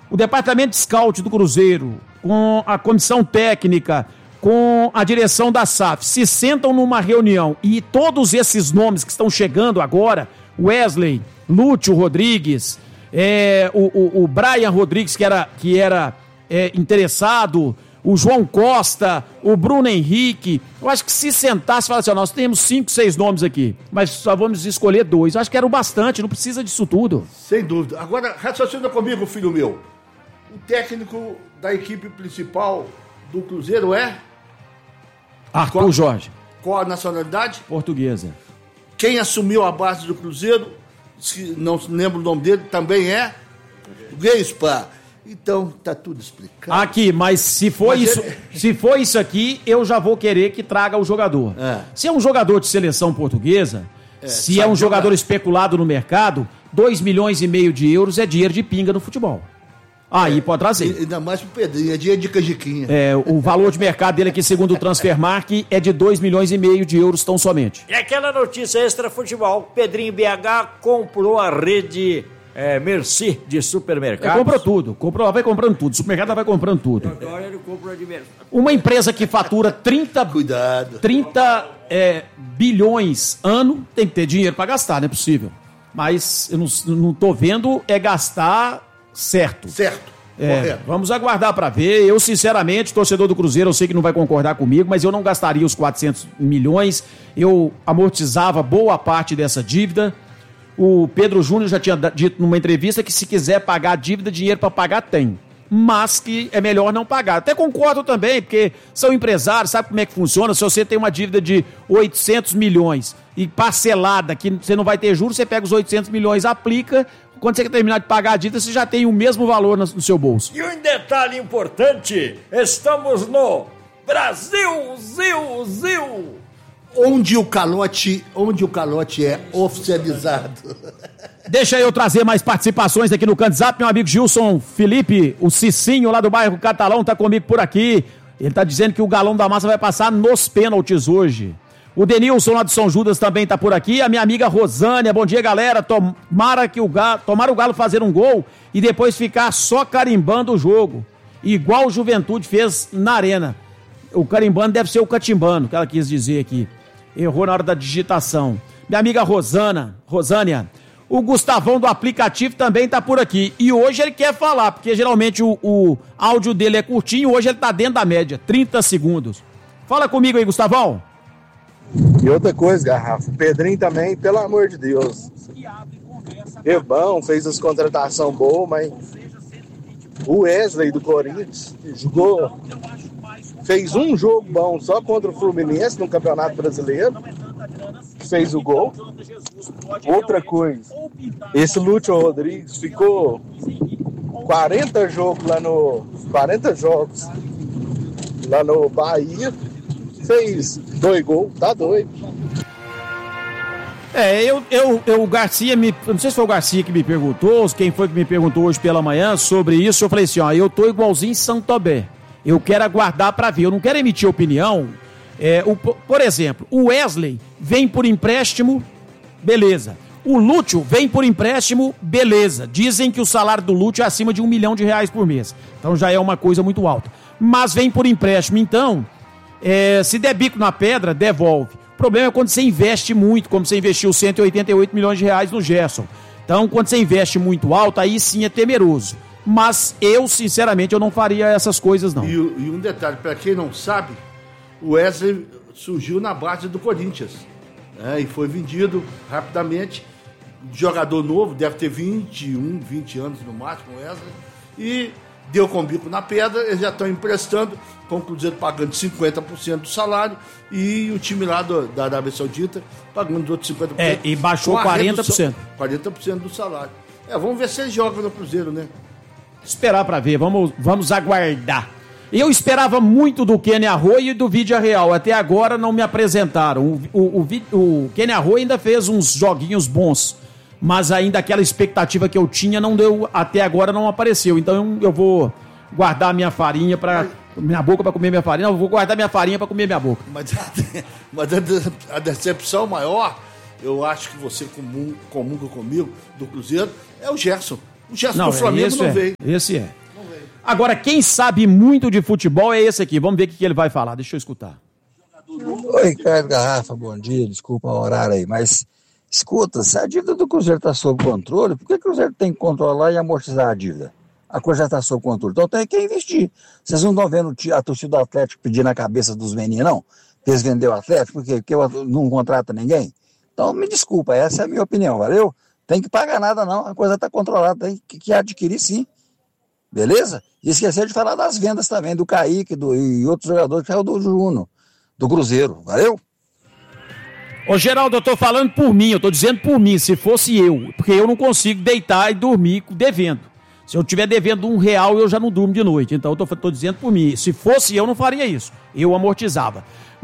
o departamento de scout do Cruzeiro, com a comissão técnica, com a direção da SAF, se sentam numa reunião e todos esses nomes que estão chegando agora, Wesley, Lúcio Rodrigues, o Brian Rodrigues, que era interessado, o João Costa, o Bruno Henrique, eu acho que se sentasse e falasse, nós temos 5, 6 nomes aqui, mas só vamos escolher 2, eu acho que era o bastante, não precisa disso tudo. Sem dúvida. Agora, raciocina comigo, filho meu. O técnico da equipe principal do Cruzeiro é? Arthur Jorge. Qual a nacionalidade? Portuguesa. Quem assumiu a base do Cruzeiro, se não lembro o nome dele, também é? Português, pá. Então, tá tudo explicado. Aqui, mas se for isso aqui, eu já vou querer que traga o jogador. Se é um jogador de seleção portuguesa, se é um jogador especulado no mercado, 2,5 milhões de euros é dinheiro de pinga no futebol. Aí pode trazer. Ainda mais pro Pedrinho, é dinheiro de canjiquinha. O valor de mercado dele aqui, segundo o Transfermarkt, é de 2,5 milhões de euros tão somente. E aquela notícia extra futebol, Pedrinho BH comprou a rede Merci de supermercados. Comprou tudo, vai comprando tudo, o supermercado vai comprando tudo. Agora ele comprou de mercado. Uma empresa que fatura 30 bilhões ano, tem que ter dinheiro para gastar, não é possível. Mas eu não tô vendo gastar certo. Correto. Vamos aguardar para ver. Eu, sinceramente, torcedor do Cruzeiro, eu sei que não vai concordar comigo, mas eu não gastaria os 400 milhões. Eu amortizava boa parte dessa dívida. O Pedro Júnior já tinha dito numa entrevista que se quiser pagar a dívida, dinheiro para pagar tem. Mas que é melhor não pagar. Até concordo também, porque são empresários, sabe como é que funciona? Se você tem uma dívida de 800 milhões e parcelada, que você não vai ter juros, você pega os 800 milhões, aplica. Quando você terminar de pagar a dívida, você já tem o mesmo valor no seu bolso. E um detalhe importante, estamos no Brasil, onde o calote é oficializado. Deixa eu trazer mais participações aqui no CantoZap. Meu amigo Gilson Felipe, o Cicinho lá do bairro Catalão, tá comigo por aqui. Ele tá dizendo que o Galão da Massa vai passar nos pênaltis hoje. O Denilson lá de São Judas também tá por aqui. A minha amiga Rosânia, bom dia, galera. Tomara o Galo fazer um gol e depois ficar só carimbando o jogo, igual o Juventude fez na Arena. O carimbando deve ser o catimbando, que ela quis dizer aqui. Errou na hora da digitação. Minha amiga Rosânia, o Gustavão do aplicativo também tá por aqui. E hoje ele quer falar, porque geralmente o áudio dele é curtinho, hoje ele tá dentro da média, 30 segundos. Fala comigo aí, Gustavão. E outra coisa, Garrafa, o Pedrinho também, pelo amor de Deus. É bom, fez as contratações boas, mas o Wesley do Corinthians fez um jogo bom só contra o Fluminense no Campeonato Brasileiro, fez o gol. Outra coisa, esse Lúcio Rodrigues ficou 40 jogos lá no Bahia, fez 2 gols, tá doido. O Garcia não sei se foi o Garcia que me perguntou, ou quem foi que me perguntou hoje pela manhã sobre isso. Eu falei assim, eu tô igualzinho em São Tomé. Eu quero aguardar pra ver, eu não quero emitir opinião. Por exemplo, o Wesley vem por empréstimo, beleza. O Lúcio vem por empréstimo, beleza. Dizem que o salário do Lúcio é acima de R$1 milhão por mês. Então já é uma coisa muito alta. Mas vem por empréstimo, então, se der bico na pedra, devolve. O problema é quando você investe muito, como você investiu R$188 milhões no Gerson. Então, quando você investe muito alto, aí sim é temeroso. Mas eu, sinceramente, eu não faria essas coisas, não. E um detalhe, para quem não sabe, o Wesley surgiu na base do Corinthians. E foi vendido rapidamente. Jogador novo, deve ter 20 anos no máximo, o Wesley. E deu com o bico na pedra, eles já estão emprestando, com o Cruzeiro pagando 50% do salário e o time lá da Arábia Saudita pagando os outros 50%. E baixou 40%. 40% do salário. Vamos ver se ele joga no Cruzeiro, né? Esperar pra ver, vamos aguardar. Eu esperava muito do Kenny Arroyo e do Vídea Real, até agora não me apresentaram. O Kenny Arroyo ainda fez uns joguinhos bons, mas ainda aquela expectativa que eu tinha não deu, até agora não apareceu. Então eu vou guardar minha farinha minha boca para comer minha farinha. Não, eu vou guardar minha farinha para comer minha boca. Mas a decepção maior, eu acho que você comunga comigo, do Cruzeiro, é o Gerson. O Gerson do Flamengo não veio. Esse é. Agora, quem sabe muito de futebol é esse aqui. Vamos ver o que ele vai falar. Deixa eu escutar. Oi, Ricardo Garrafa, bom dia. Desculpa o horário aí, mas escuta, se a dívida do Cruzeiro está sob controle, por que o Cruzeiro tem que controlar e amortizar a dívida? A coisa já está sob controle, então tem que investir. Vocês não estão vendo a torcida do Atlético pedir na cabeça dos meninos, não? Que eles venderam o Atlético porque não contrata ninguém? Então, me desculpa, essa é a minha opinião, valeu? Tem que pagar nada não, a coisa está controlada, tem que adquirir sim. Beleza? E esquecer de falar das vendas também, do Kaique e outros jogadores, que é o do Juno, do Cruzeiro, valeu? Ô Geraldo, eu tô falando por mim, eu tô dizendo por mim, se fosse eu, porque eu não consigo deitar e dormir devendo. Se eu estiver devendo R$1, eu já não durmo de noite, então eu tô dizendo por mim, se fosse eu não faria isso, eu amortizava.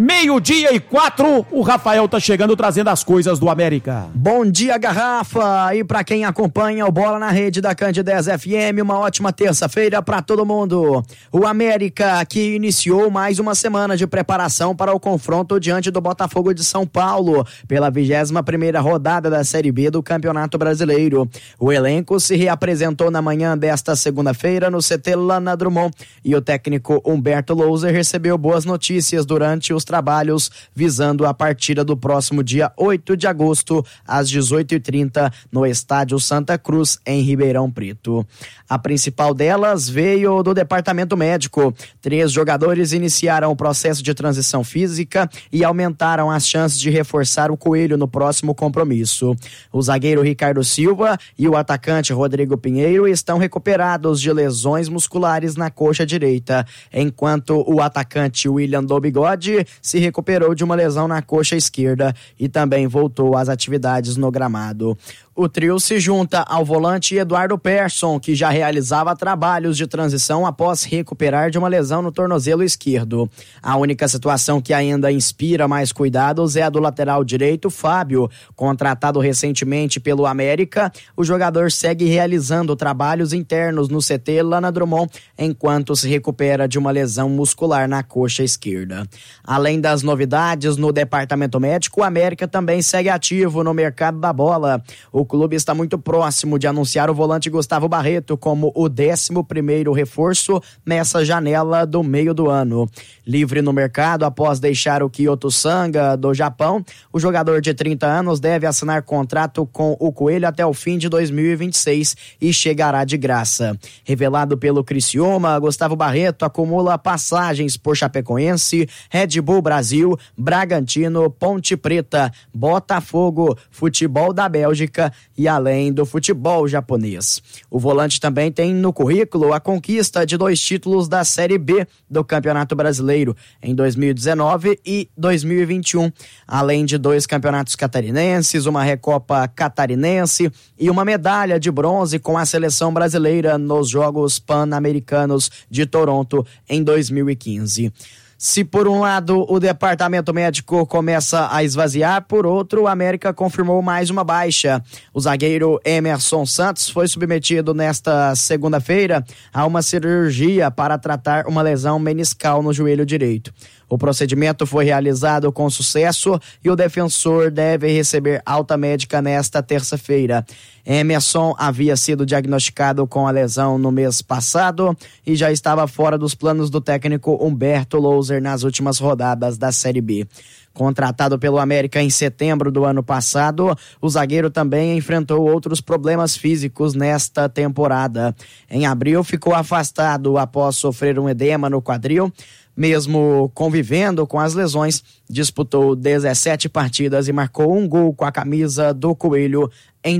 12:04, o Rafael tá chegando trazendo as coisas do América. Bom dia, Garrafa, e pra quem acompanha o Bola na Rede da Candidez FM, uma ótima terça-feira pra todo mundo. O América que iniciou mais uma semana de preparação para o confronto diante do Botafogo de São Paulo, pela 21ª rodada da Série B do Campeonato Brasileiro. O elenco se reapresentou na manhã desta segunda-feira no CT Lana Drummond e o técnico Humberto Louser recebeu boas notícias durante os trabalhos visando a partida do próximo dia 8 de agosto, às 18h30, no Estádio Santa Cruz, em Ribeirão Preto. A principal delas veio do departamento médico. 3 jogadores iniciaram o processo de transição física e aumentaram as chances de reforçar o Coelho no próximo compromisso. O zagueiro Ricardo Silva e o atacante Rodrigo Pinheiro estão recuperados de lesões musculares na coxa direita, enquanto o atacante William do Bigode se recuperou de uma lesão na coxa esquerda e também voltou às atividades no gramado. O trio se junta ao volante Eduardo Persson, que já realizava trabalhos de transição após recuperar de uma lesão no tornozelo esquerdo. A única situação que ainda inspira mais cuidados é a do lateral direito, Fábio. Contratado recentemente pelo América, o jogador segue realizando trabalhos internos no CT Lana Drummond, enquanto se recupera de uma lesão muscular na coxa esquerda. Além das novidades no departamento médico, o América também segue ativo no mercado da bola. O clube está muito próximo de anunciar o volante Gustavo Barreto como o 11º reforço nessa janela do meio do ano. Livre no mercado após deixar o Kyoto Sanga do Japão, o jogador de 30 anos deve assinar contrato com o Coelho até o fim de 2026 e chegará de graça. Revelado pelo Criciúma, Gustavo Barreto acumula passagens por Chapecoense, Red Bull Brasil, Bragantino, Ponte Preta, Botafogo, Futebol da Bélgica e além do futebol japonês. O volante também tem no currículo a conquista de 2 títulos da Série B do Campeonato Brasileiro em 2019 e 2021, além de 2 campeonatos catarinenses, uma Recopa Catarinense e uma medalha de bronze com a seleção brasileira nos Jogos Pan-Americanos de Toronto em 2015. Se por um lado o departamento médico começa a esvaziar, por outro o América confirmou mais uma baixa. O zagueiro Emerson Santos foi submetido nesta segunda-feira a uma cirurgia para tratar uma lesão meniscal no joelho direito. O procedimento foi realizado com sucesso e o defensor deve receber alta médica nesta terça-feira. Emerson havia sido diagnosticado com a lesão no mês passado e já estava fora dos planos do técnico Humberto Louser nas últimas rodadas da Série B. Contratado pelo América em setembro do ano passado, o zagueiro também enfrentou outros problemas físicos nesta temporada. Em abril, ficou afastado após sofrer um edema no quadril. Mesmo convivendo com as lesões, disputou 17 partidas e marcou 1 gol com a camisa do Coelho em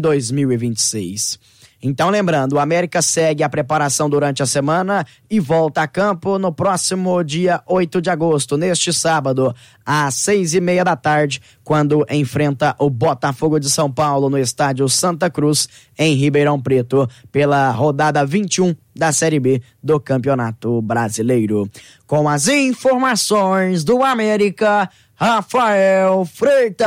2026. Então, lembrando, o América segue a preparação durante a semana e volta a campo no próximo dia 8 de agosto, neste sábado, às 6:30 da tarde, quando enfrenta o Botafogo de São Paulo no estádio Santa Cruz, em Ribeirão Preto, pela rodada 21 da Série B do Campeonato Brasileiro. Com as informações do América, Rafael Freitas.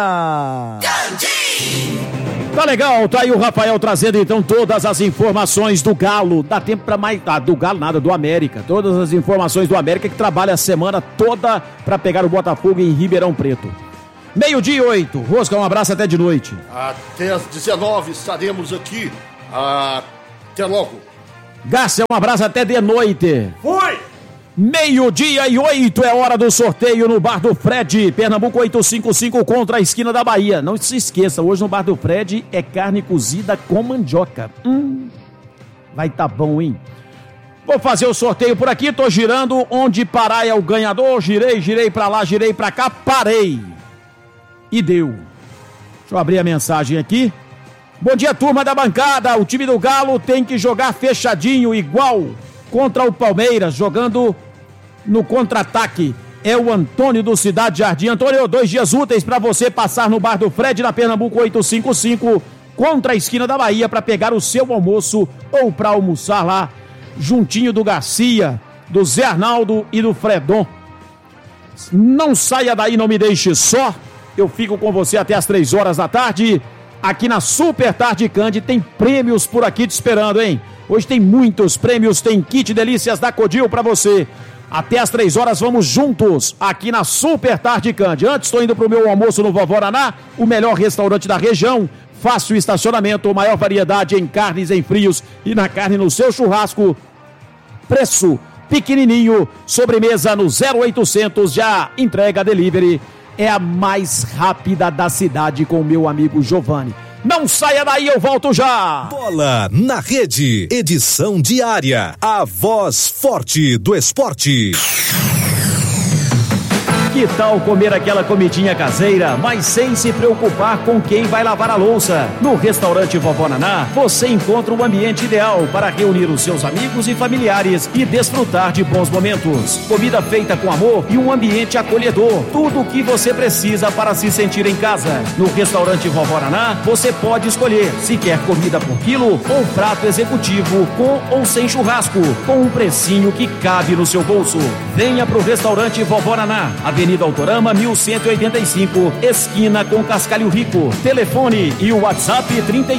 Tá legal, tá aí o Rafael trazendo então todas as informações do Galo. Dá tempo pra mais... do Galo nada, do América. Todas as informações do América que trabalha a semana toda pra pegar o Botafogo em Ribeirão Preto. 12:08. Rosca, um abraço até de noite. Até às 19 estaremos aqui. Até logo. Gárcia, um abraço até de noite. Fui! 12:08 é hora do sorteio no Bar do Fred, Pernambuco 855 contra a esquina da Bahia. Não se esqueça, hoje no Bar do Fred é carne cozida com mandioca. Vai tá bom, hein? Vou fazer o sorteio por aqui, tô girando, onde parar é o ganhador, girei pra lá, girei pra cá, parei. E deu. Deixa eu abrir a mensagem aqui. Bom dia, turma da bancada, o time do Galo tem que jogar fechadinho, igual contra o Palmeiras, jogando no contra-ataque. É o Antônio do Cidade Jardim. Antônio, 2 dias úteis para você passar no Bar do Fred, na Pernambuco 855, contra a esquina da Bahia, para pegar o seu almoço ou para almoçar lá, juntinho do Garcia, do Zé Arnaldo e do Fredon. Não saia daí, não me deixe só. Eu fico com você até as 3 horas da tarde. Aqui na Super Tarde Cande tem prêmios por aqui te esperando, hein? Hoje tem muitos prêmios, tem kit delícias da Codil pra você. Até as 3 horas vamos juntos aqui na Super Tarde Cande. Antes estou indo pro meu almoço no Vovó Naná, o melhor restaurante da região. Fácil estacionamento, maior variedade em carnes, em frios e na carne no seu churrasco. Preço pequenininho, sobremesa no 0800, já entrega delivery. É a mais rápida da cidade com o meu amigo Giovanni. Não saia daí, eu volto já! Bola na Rede, edição diária. A voz forte do esporte. Que tal comer aquela comidinha caseira, mas sem se preocupar com quem vai lavar a louça? No restaurante Vovó Naná, você encontra o ambiente ideal para reunir os seus amigos e familiares e desfrutar de bons momentos. Comida feita com amor e um ambiente acolhedor. Tudo o que você precisa para se sentir em casa. No restaurante Vovó Naná, você pode escolher se quer comida por quilo ou prato executivo com ou sem churrasco, com um precinho que cabe no seu bolso. Venha pro restaurante Vovó Naná, Avenida Autorama 1185, esquina com Cascalho Rico. Telefone e o WhatsApp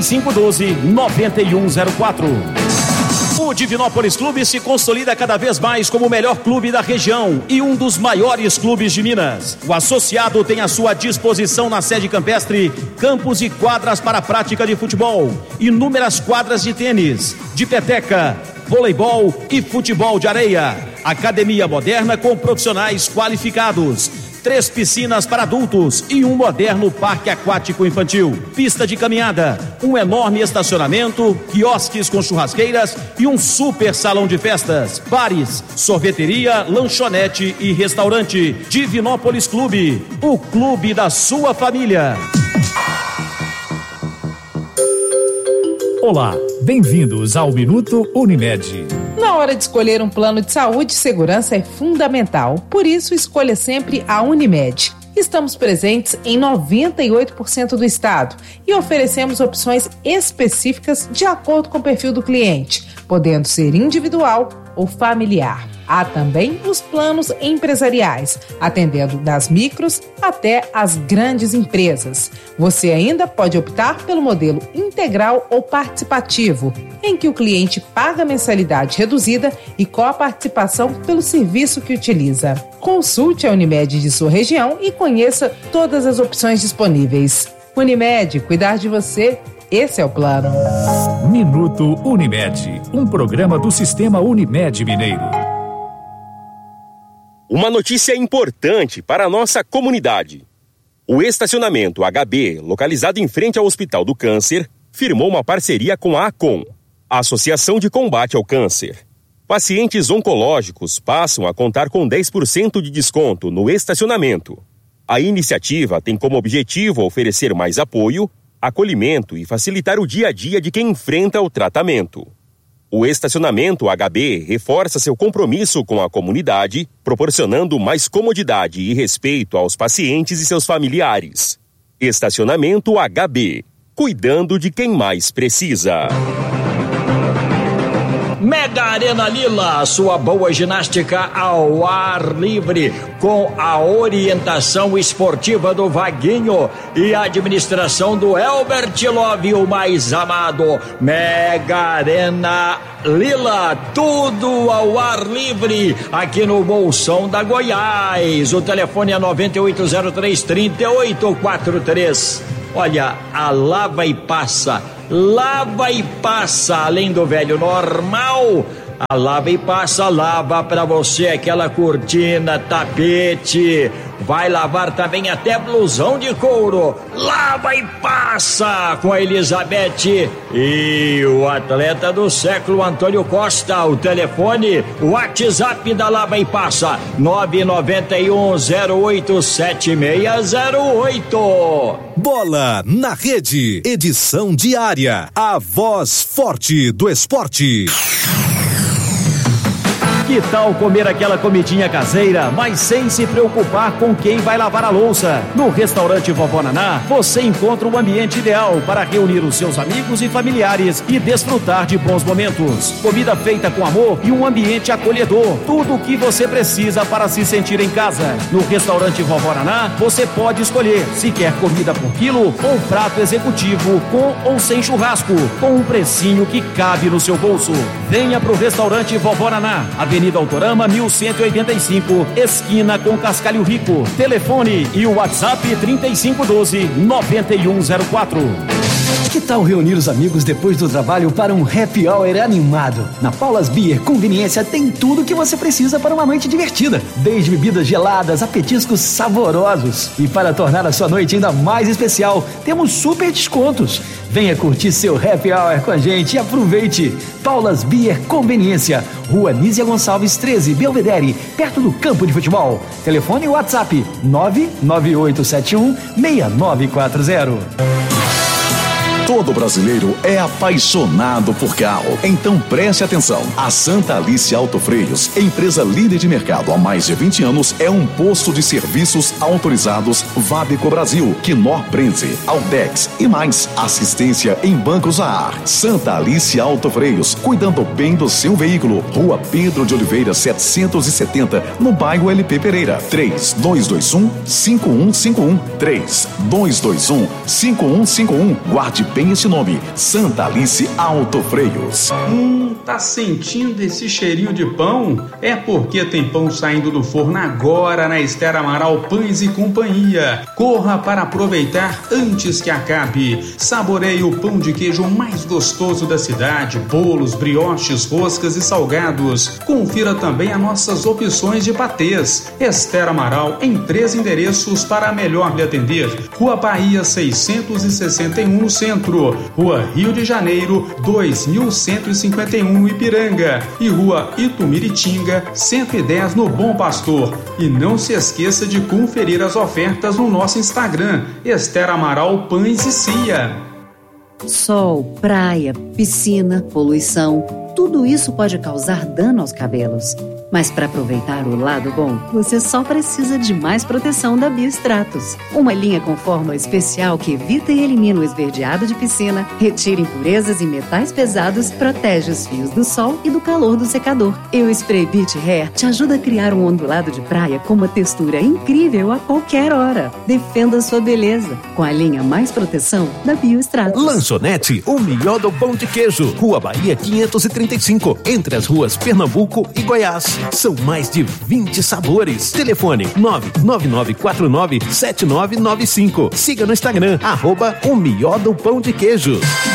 3512-9104. O Divinópolis Clube se consolida cada vez mais como o melhor clube da região e um dos maiores clubes de Minas. O associado tem à sua disposição na sede campestre campos e quadras para a prática de futebol, inúmeras quadras de tênis, de peteca, voleibol e futebol de areia. Academia moderna com profissionais qualificados. 3 piscinas para adultos e um moderno parque aquático infantil. Pista de caminhada, um enorme estacionamento, quiosques com churrasqueiras e um super salão de festas. Bares, sorveteria, lanchonete e restaurante. Divinópolis Clube, o clube da sua família. Olá, bem-vindos ao Minuto Unimed. Na hora de escolher um plano de saúde, segurança é fundamental. Por isso, escolha sempre a Unimed. Estamos presentes em 98% do estado e oferecemos opções específicas de acordo com o perfil do cliente, podendo ser individual ou familiar. Há também os planos empresariais, atendendo das micros até as grandes empresas. Você ainda pode optar pelo modelo integral ou participativo, em que o cliente paga mensalidade reduzida e com a participação pelo serviço que utiliza. Consulte a Unimed de sua região e conheça todas as opções disponíveis. Unimed, cuidar de você, esse é o plano. Minuto Unimed, um programa do Sistema Unimed Mineiro. Uma notícia importante para a nossa comunidade. O estacionamento HB, localizado em frente ao Hospital do Câncer, firmou uma parceria com a ACOM, a Associação de Combate ao Câncer. Pacientes oncológicos passam a contar com 10% de desconto no estacionamento. A iniciativa tem como objetivo oferecer mais apoio, acolhimento e facilitar o dia a dia de quem enfrenta o tratamento. O estacionamento HB reforça seu compromisso com a comunidade, proporcionando mais comodidade e respeito aos pacientes e seus familiares. Estacionamento HB, cuidando de quem mais precisa. Mega Arena Lila, sua boa ginástica ao ar livre, com a orientação esportiva do Vaguinho e a administração do Elbert Love, o mais amado. Mega Arena Lila, tudo ao ar livre, aqui no Bolsão da Goiás. O telefone é 9803-3843. Olha, a Lava e Passa Lava e Passa, além do velho normal, a Lava e Passa lava pra você aquela cortina, tapete, vai lavar também até blusão de couro. Lava e Passa com a Elizabeth e o atleta do século Antônio Costa. O telefone, o WhatsApp da Lava e Passa 991087608. Bola na Rede, edição diária, a voz forte do esporte. Que tal comer aquela comidinha caseira, mas sem se preocupar com quem vai lavar a louça? No restaurante Vovó Naná, você encontra um ambiente ideal para reunir os seus amigos e familiares e desfrutar de bons momentos. Comida feita com amor e um ambiente acolhedor. Tudo o que você precisa para se sentir em casa. No restaurante Vovó Naná, você pode escolher se quer comida por quilo ou prato executivo com ou sem churrasco, com um precinho que cabe no seu bolso. Venha pro restaurante Vovó Naná, Avenida Autorama 1185, esquina com Cascalho Rico. Telefone e o WhatsApp 3512-9104. Que tal reunir os amigos depois do trabalho para um happy hour animado? Na Paula's Beer Conveniência tem tudo o que você precisa para uma noite divertida, desde bebidas geladas a petiscos saborosos. E para tornar a sua noite ainda mais especial, temos super descontos. Venha curtir seu happy hour com a gente e aproveite. Paula's Beer Conveniência, Rua Nízia Gonçalves 13, Belvedere, perto do campo de futebol. Telefone e WhatsApp 99871-6940. Todo brasileiro é apaixonado por carro. Então preste atenção. A Santa Alice Autofreios, empresa líder de mercado há mais de 20 anos, é um posto de serviços autorizados Vabeco Brasil, Knorr Brenze, Altex e mais. Assistência em bancos a ar. Santa Alice Autofreios, cuidando bem do seu veículo. Rua Pedro de Oliveira 770, no bairro LP Pereira. 3221-5151. 3221-5151. Guarde bem esse nome, Santa Alice Autofreios. Tá sentindo esse cheirinho de pão? É porque tem pão saindo do forno agora na Esther Amaral Pães e Companhia. Corra para aproveitar antes que acabe. Saboreie o pão de queijo mais gostoso da cidade, bolos, brioches, roscas e salgados. Confira também as nossas opções de patês. Esther Amaral em 3 endereços para melhor lhe atender. Rua Bahia 661 no centro, Rua Rio de Janeiro 2151 Ipiranga e Rua Itumiritinga 110 no Bom Pastor. E não se esqueça de conferir as ofertas no nosso Instagram, Esther Amaral Pães e Cia. Sol, praia, piscina, poluição, tudo isso pode causar dano aos cabelos. Mas para aproveitar o lado bom, você só precisa de mais proteção da Biostratos. Uma linha com fórmula especial que evita e elimina o esverdeado de piscina, retira impurezas e metais pesados, protege os fios do sol e do calor do secador. E o Spray Beach Hair te ajuda a criar um ondulado de praia com uma textura incrível a qualquer hora. Defenda sua beleza com a linha mais proteção da Biostratos. Lanchonete, o melhor do pão de queijo. Rua Bahia 535, entre as ruas Pernambuco e Goiás. São mais de 20 sabores. Telefone 99949-7995. Siga no Instagram, @o melhor do pão de queijo.